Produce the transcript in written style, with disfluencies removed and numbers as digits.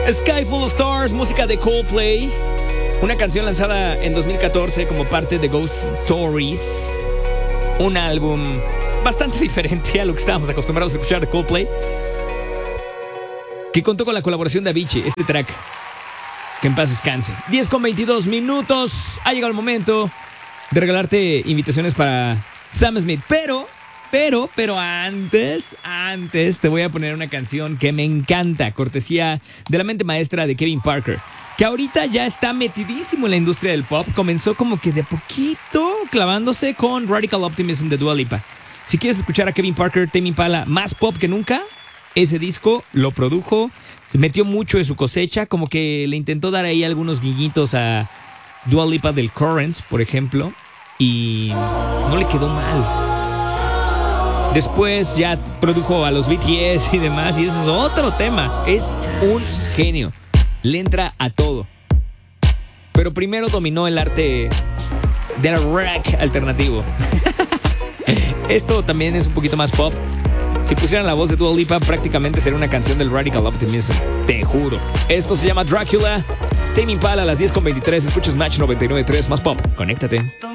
Sky Full of Stars, música de Coldplay. Una canción lanzada en 2014 como parte de Ghost Stories. Un álbum bastante diferente a lo que estábamos acostumbrados a escuchar de Coldplay, que contó con la colaboración de Avicii. Este track, que en paz descanse. 10:22 minutos. Ha llegado el momento de regalarte invitaciones para Sam Smith. Pero antes te voy a poner una canción que me encanta, cortesía de la mente maestra de Kevin Parker, que ahorita ya está metidísimo en la industria del pop. Comenzó como que de poquito clavándose con Radical Optimism de Dua Lipa. Si quieres escuchar a Kevin Parker, Tame Impala, más pop que nunca, ese disco lo produjo, se metió mucho de su cosecha, como que le intentó dar ahí algunos guiñitos a Dua Lipa del Currents, por ejemplo, y no le quedó mal. Después ya produjo a los BTS y demás, y ese es otro tema. Es un genio, le entra a todo. Pero primero dominó el arte del rock alternativo. Esto también es un poquito más pop. Si pusieran la voz de Dua Lipa, prácticamente sería una canción del Radical Optimism, te juro. Esto se llama Dracula, Tame Impala a las 10:23. Escuchas Match 99.3, más pop. Conéctate.